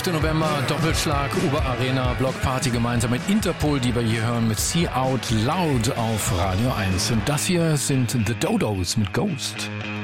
11. November, Doppelschlag, Uber Arena, Blockparty gemeinsam mit Interpol, die wir hier hören mit See Out Loud auf Radio 1. Und das hier sind The Dodos mit Ghost.